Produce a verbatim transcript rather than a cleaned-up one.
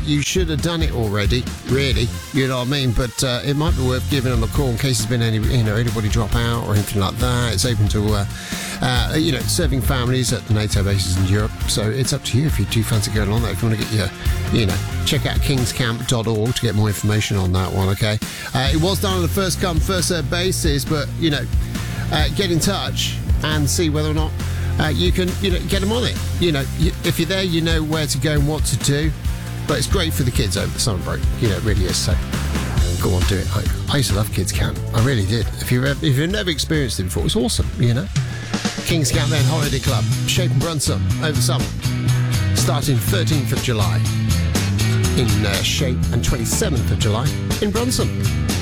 you should have done it already, really, you know what I mean? But uh, it might be worth giving them a call in case there's been any, you know, anybody drop out or anything like that. It's open to, uh, uh, you know, serving families at the NATO bases in Europe. So it's up to you if you do fancy going on there. If you want to get your, you know, check out kingscamp dot org to get more information on that one, okay? Uh, it was done on a first come, first served basis, but, you know, uh, get in touch and see whether or not uh, you can, you know, get them on it. You know, you, if you're there, you know where to go and what to do. But it's great for the kids over the summer break. You know, it really is. So go on, do it. I, I used to love Kids Camp. I really did. If you've, ever, if you've never experienced it before, it's awesome, you know. Kings Camp then, Holiday Club, Shape and Brunson over the summer. Starting thirteenth of July in uh, Shape and twenty-seventh of July in Brunson.